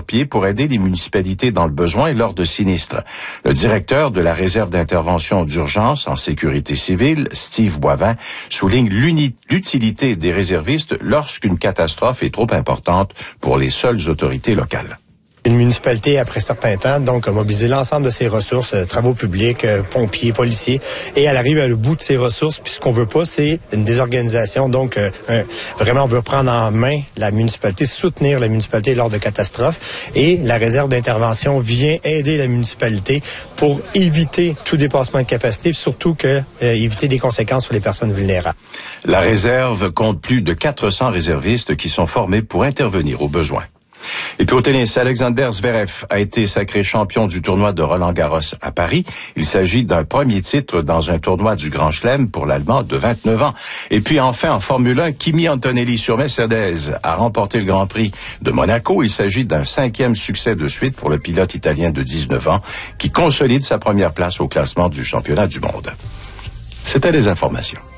sur pied pour aider les municipalités dans le besoin lors de sinistres. Le directeur de la réserve d'intervention d'urgence en sécurité civile, Steve Boivin, souligne l'utilité des réservistes lorsqu'une catastrophe est trop importante pour les seules autorités locales. Une municipalité, après certain temps, donc, a mobilisé l'ensemble de ses ressources, travaux publics, pompiers, policiers, et elle arrive à le bout de ses ressources. Puis ce qu'on veut pas, c'est une désorganisation. Donc, vraiment, on veut prendre en main la municipalité, soutenir la municipalité lors de catastrophes. Et la réserve d'intervention vient aider la municipalité pour éviter tout dépassement de capacité, puis surtout éviter des conséquences sur les personnes vulnérables. La réserve compte plus de 400 réservistes qui sont formés pour intervenir aux besoins. Et puis au tennis, Alexander Zverev a été sacré champion du tournoi de Roland-Garros à Paris. Il s'agit d'un premier titre dans un tournoi du Grand Chelem pour l'Allemand de 29 ans. Et puis enfin, en Formule 1, Kimi Antonelli sur Mercedes a remporté le Grand Prix de Monaco. Il s'agit d'un 5e succès de suite pour le pilote italien de 19 ans qui consolide sa première place au classement du championnat du monde. C'était les informations.